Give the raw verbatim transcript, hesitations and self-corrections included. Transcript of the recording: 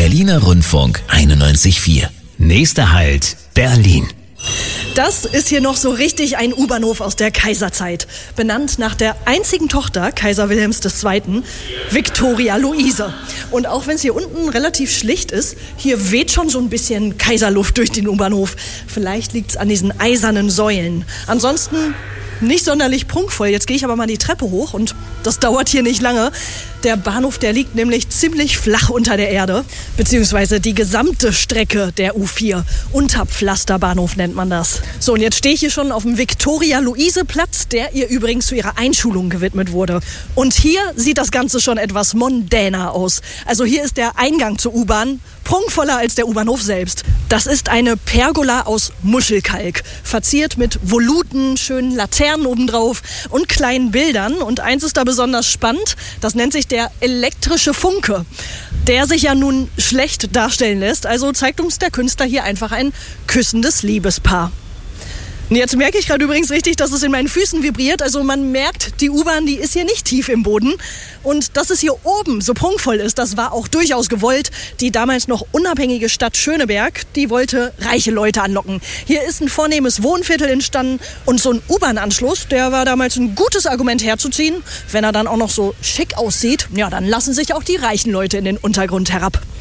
Berliner Rundfunk einundneunzig Komma vier. Nächster Halt, Berlin. Das ist hier noch so richtig ein U-Bahnhof aus der Kaiserzeit. Benannt nach der einzigen Tochter Kaiser Wilhelms der Zweiten., Viktoria Luise. Und auch wenn es hier unten relativ schlicht ist, hier weht schon so ein bisschen Kaiserluft durch den U-Bahnhof. Vielleicht liegt es an diesen eisernen Säulen. Ansonsten nicht sonderlich prunkvoll. Jetzt gehe ich aber mal die Treppe hoch und das dauert hier nicht lange. Der Bahnhof, der liegt nämlich ziemlich flach unter der Erde, beziehungsweise die gesamte Strecke der U vier. Unterpflasterbahnhof nennt man das. So, und jetzt stehe ich hier schon auf dem Viktoria-Luise-Platz, der ihr übrigens zu ihrer Einschulung gewidmet wurde. Und hier sieht das Ganze schon etwas mondäner aus. Also hier ist der Eingang zur U-Bahn prunkvoller als der U-Bahnhof selbst. Das ist eine Pergola aus Muschelkalk, verziert mit Voluten, schönen Laternen obendrauf und kleinen Bildern. Und eins ist da besonders spannend, das nennt sich der elektrische Funke, der sich ja nun schlecht darstellen lässt. Also zeigt uns der Künstler hier einfach ein küssendes Liebespaar. Und jetzt merke ich gerade übrigens richtig, dass es in meinen Füßen vibriert. Also man merkt, die U-Bahn, die ist hier nicht tief im Boden. Und dass es hier oben so prunkvoll ist, das war auch durchaus gewollt. Die damals noch unabhängige Stadt Schöneberg, die wollte reiche Leute anlocken. Hier ist ein vornehmes Wohnviertel entstanden. Und so ein U-Bahn-Anschluss, der war damals ein gutes Argument herzuziehen. Wenn er dann auch noch so schick aussieht, ja, dann lassen sich auch die reichen Leute in den Untergrund herab.